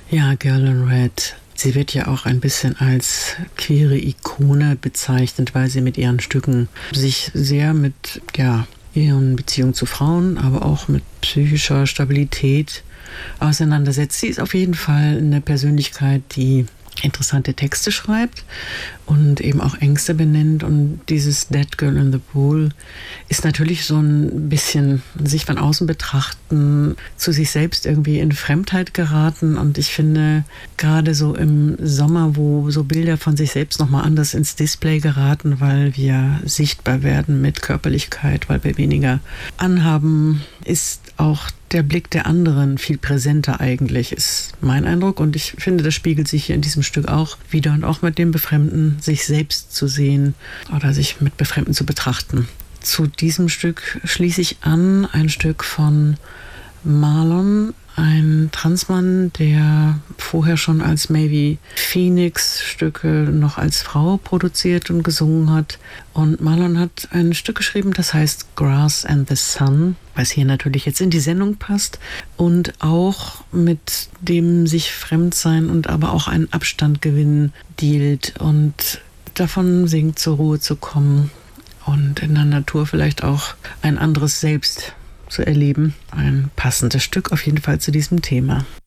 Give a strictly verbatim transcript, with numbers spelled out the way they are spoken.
Ja, Girl in Red. Sie wird ja auch ein bisschen als queere Ikone bezeichnet, weil sie mit ihren Stücken sich sehr mit, ja, ihren Beziehungen zu Frauen, aber auch mit psychischer Stabilität auseinandersetzt. Sie ist auf jeden Fall eine Persönlichkeit, die interessante Texte schreibt und eben auch Ängste benennt. Und dieses Dead Girl in the Pool ist natürlich so ein bisschen sich von außen betrachten, zu sich selbst irgendwie in Fremdheit geraten. Und ich finde, gerade so im Sommer, wo so Bilder von sich selbst nochmal anders ins Display geraten, weil wir sichtbar werden mit Körperlichkeit, weil wir weniger anhaben, ist auch der Blick der anderen viel präsenter eigentlich, ist mein Eindruck. Und ich finde, das spiegelt sich hier in diesem Stück auch wieder. Und auch mit dem Befremden, sich selbst zu sehen oder sich mit Befremden zu betrachten. Zu diesem Stück schließe ich an, ein Stück von Marlon, ein Transmann, der vorher schon als Maybe Phoenix Stücke noch als Frau produziert und gesungen hat. Und Marlon hat ein Stück geschrieben, das heißt Grass and the Sun, was hier natürlich jetzt in die Sendung passt und auch mit dem sich Fremdsein und aber auch einen Abstand gewinnen dealt und davon singt, zur Ruhe zu kommen und in der Natur vielleicht auch ein anderes Selbst zu erleben. Ein passendes Stück auf jeden Fall zu diesem Thema.